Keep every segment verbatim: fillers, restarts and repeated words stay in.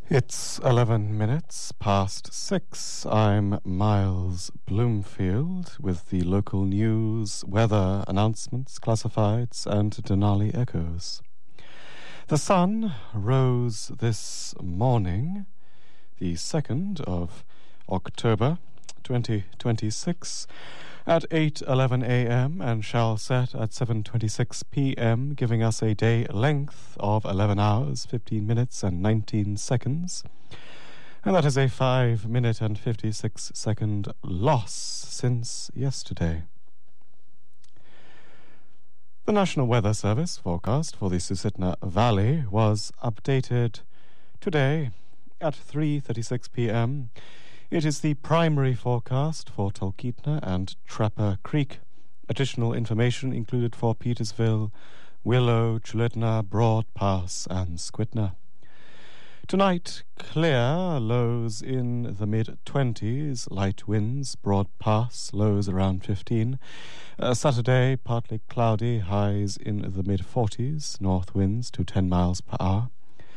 It's eleven minutes past six. I'm Miles Bloomfield with the local news, weather announcements, classifieds, and Denali echoes. The sun rose this morning, the second of October, twenty twenty-six, at eight eleven a.m. and shall set at seven twenty-six p.m., giving us a day length of eleven hours, fifteen minutes and nineteen seconds. And that is a five minute and fifty-six second loss since yesterday. The National Weather Service forecast for the Susitna Valley was updated today at three thirty-six p.m. It is the primary forecast for Talkeetna and Trapper Creek. Additional information included for Petersville, Willow, Chulitna, Broad Pass, and Squitna. Tonight, clear, lows in the mid-twenties, light winds, Broad Pass, lows around fifteen. Uh, Saturday, partly cloudy, highs in the mid-forties, north winds to ten miles per hour.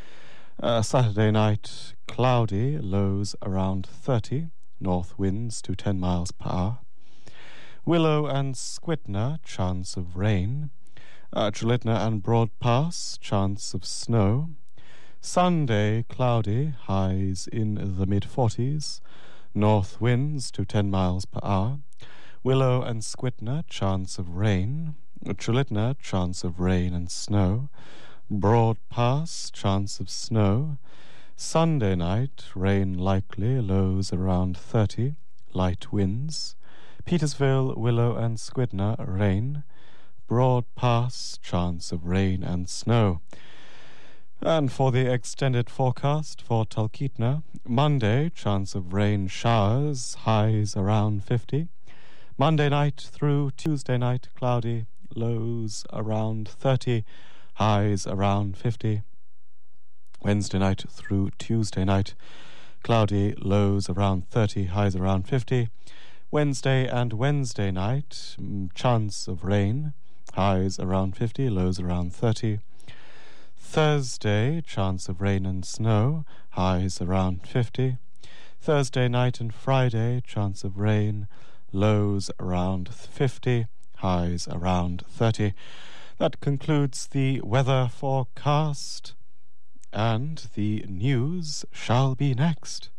Uh, Saturday night, cloudy, lows around thirty, north winds to ten miles per hour. Willow and Squitna, chance of rain. Uh, Chulitna and Broad Pass, chance of snow. Sunday, cloudy, highs in the mid-forties, north winds to ten miles per hour. Willow and Squitna, chance of rain. Chulitna, chance of rain and snow. Broad Pass, chance of snow. Sunday night, rain likely, lows around thirty, light winds. Petersville, Willow and Squitna, rain. Broad Pass, chance of rain and snow. And for the extended forecast for Talkeetna, Monday, chance of rain showers, highs around fifty. Monday night through Tuesday night, cloudy, lows around thirty, highs around fifty. Wednesday night through Tuesday night, cloudy, lows around thirty, highs around fifty. Wednesday and Wednesday night, chance of rain, highs around fifty, lows around thirty. Thursday, chance of rain and snow, highs around fifty. Thursday night and Friday, chance of rain, lows around fifty, highs around thirty. That concludes the weather forecast, and the news shall be next.